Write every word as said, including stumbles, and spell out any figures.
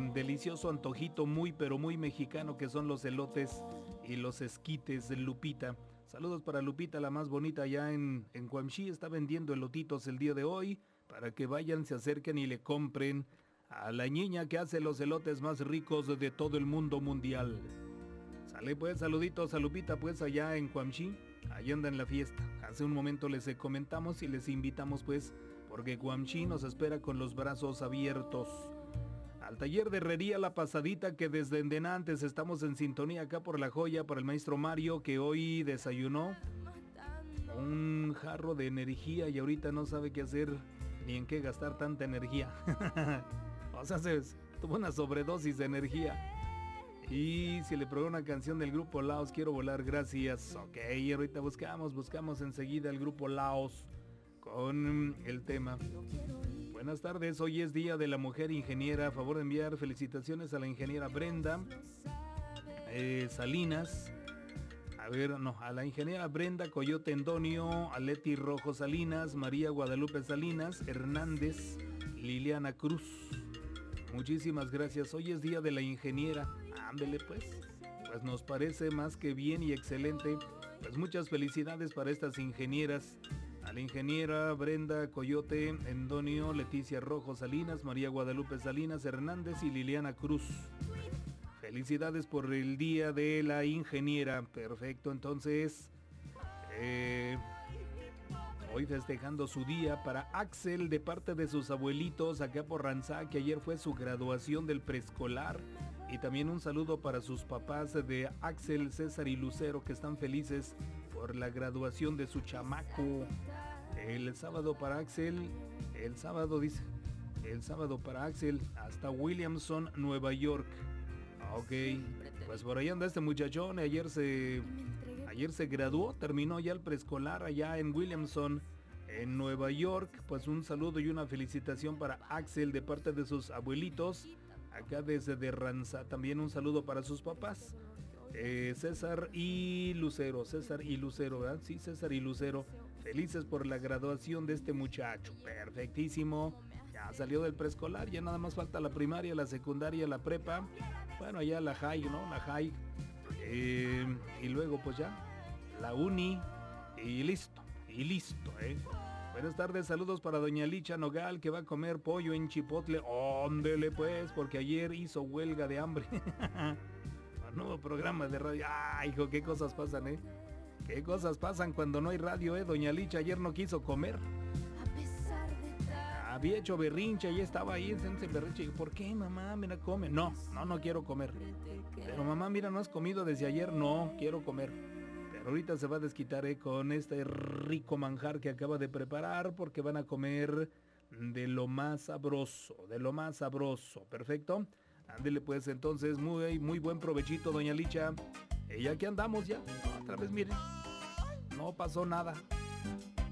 delicioso antojito muy pero muy mexicano que son los elotes y los esquites de Lupita. Saludos para Lupita, la más bonita allá en, en Cuamxí, está vendiendo elotitos el día de hoy para que vayan, se acerquen y le compren a la niña que hace los elotes más ricos de todo el mundo mundial. Sale pues, saluditos a Lupita pues allá en Cuamxí, allá anda en la fiesta. Hace un momento les comentamos y les invitamos pues, porque Cuamxí nos espera con los brazos abiertos. Al taller de herrería La Pasadita, que desde antes estamos en sintonía acá por La Joya, por el maestro Mario, que hoy desayunó un jarro de energía y ahorita no sabe qué hacer ni en qué gastar tanta energía. O sea, se tuvo una sobredosis de energía. Y si le probó una canción del grupo Laos, Quiero Volar, gracias. Ok, ahorita buscamos, buscamos enseguida el grupo Laos con el tema. Buenas tardes, hoy es Día de la Mujer Ingeniera. A favor de enviar felicitaciones a la ingeniera Brenda eh, Salinas. A ver, no, a la ingeniera Brenda Coyote Endonio, a Leti Rojo Salinas, María Guadalupe Salinas, Hernández, Liliana Cruz. Muchísimas gracias. Hoy es Día de la Ingeniera. Ándele pues. Pues nos parece más que bien y excelente. Pues muchas felicidades para estas ingenieras. A la ingeniera Brenda Coyote Endonio, Leticia Rojo Salinas, María Guadalupe Salinas Hernández y Liliana Cruz. Felicidades por el Día de la Ingeniera. Perfecto, entonces eh, hoy festejando su día para Axel de parte de sus abuelitos acá por Ranzá, que ayer fue su graduación del preescolar. Y también un saludo para sus papás de Axel, César y Lucero, que están felices por la graduación de su chamaco. El sábado para Axel, el sábado dice, el sábado para Axel hasta Williamson, Nueva York. Ok, pues por ahí anda este muchachón. Ayer se, ayer se graduó, terminó ya el preescolar allá en Williamson, en Nueva York. Pues un saludo y una felicitación para Axel de parte de sus abuelitos. Acá desde de Ranzá, también un saludo para sus papás, eh, César y Lucero, César y Lucero, ¿verdad? Sí, César y Lucero, felices por la graduación de este muchacho, perfectísimo, ya salió del preescolar, ya nada más falta la primaria, la secundaria, la prepa, bueno, ya la high, ¿no? La high, eh, y luego pues ya, la uni, y listo, y listo, ¿eh? Buenas tardes, saludos para doña Licha Nogal, que va a comer pollo en Chipotle. Óndele pues, porque ayer hizo huelga de hambre. Nuevo programa de radio. Ay, hijo, qué cosas pasan, ¿eh? Qué cosas pasan cuando no hay radio, ¿eh? Doña Licha ayer no quiso comer. Había hecho berrinche y estaba ahí en ese berrinche. ¿Por qué, mamá? Mira, come. No, no, no quiero comer. Pero mamá, mira, ¿no has comido desde ayer? No, quiero comer. Pero ahorita se va a desquitar eh, con este rico manjar que acaba de preparar, porque van a comer de lo más sabroso, de lo más sabroso. Perfecto. Ándele pues entonces, muy, muy buen provechito, doña Licha. Y ya que andamos ya, otra vez miren, no pasó nada.